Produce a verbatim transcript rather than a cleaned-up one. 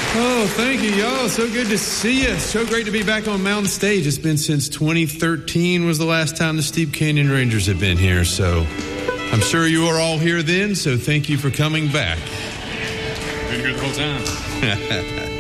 Oh, thank you, y'all. So good to see you. So great to be back on Mountain Stage. It's been since twenty thirteen was the last time the Steep Canyon Rangers have been here. So I'm sure you were all here then, so thank you for coming back. Been here the whole time.